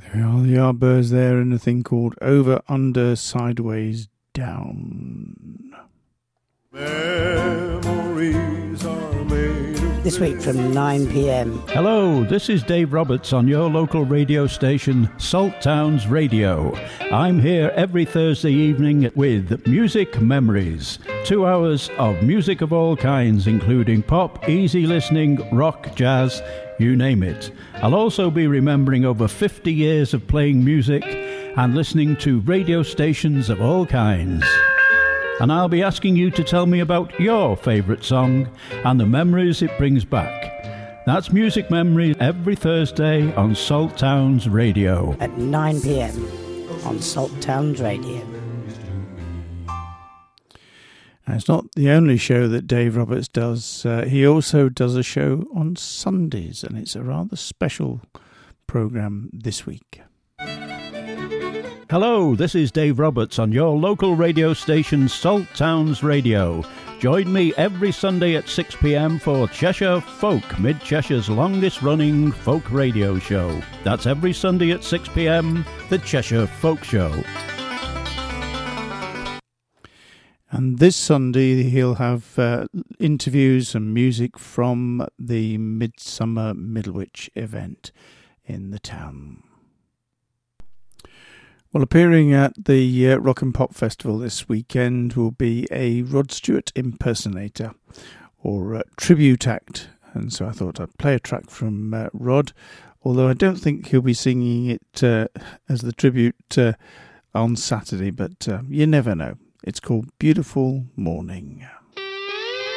Well, the Yardbirds there in a thing called Over, Under, Sideways, Down. Memories are made of this week from 9 p.m. Hello, this is Dave Roberts on your local radio station, Salt Towns Radio. I'm here every Thursday evening with Music Memories. 2 hours of music of all kinds, including pop, easy listening, rock, jazz, you name it. I'll also be remembering over 50 years of playing music and listening to radio stations of all kinds. And I'll be asking you to tell me about your favourite song and the memories it brings back. That's Music Memories every Thursday on Salt Towns Radio. At 9 p.m. on Salt Towns Radio. And it's not the only show that Dave Roberts does. He also does a show on Sundays, and it's a rather special programme this week. Hello, this is Dave Roberts on your local radio station, Salt Towns Radio. Join me every Sunday at 6 p.m. for Cheshire Folk, Mid-Cheshire's longest-running folk radio show. That's every Sunday at 6 p.m, the Cheshire Folk Show. And this Sunday he'll have interviews and music from the Midsummer Middlewich event in the town. Well, appearing at the Rock and Pop Festival this weekend will be a Rod Stewart impersonator or tribute act. And so I thought I'd play a track from Rod, although I don't think he'll be singing it as the tribute on Saturday, but you never know. It's called Beautiful Morning.